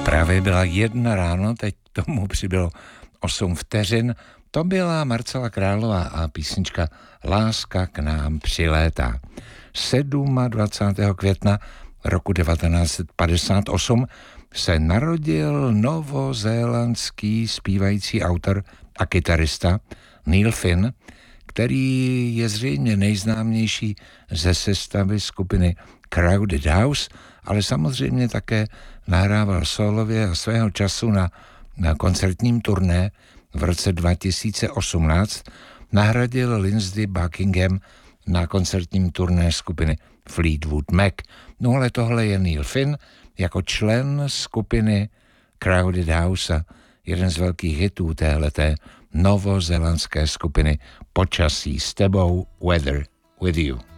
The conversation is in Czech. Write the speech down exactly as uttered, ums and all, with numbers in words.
Právě byla jedna ráno, teď tomu přibylo osm vteřin. To byla Marcela Králová a písnička Láska k nám přilétá. dvacátého sedmého května roku devatenáct set padesát osm se narodil novozélandský zpívající autor a kytarista Neil Finn, který je zřejmě nejznámější ze sestavy skupiny Crowded House, ale samozřejmě také nahrával solově a svého času na, na koncertním turné v roce dva tisíce osmnáct nahradil Lindsey Buckingham na koncertním turné skupiny Fleetwood Mac. No ale tohle je Neil Finn jako člen skupiny Crowded House a jeden z velkých hitů téhleté novozélandské skupiny Počasí s tebou, Weather with you.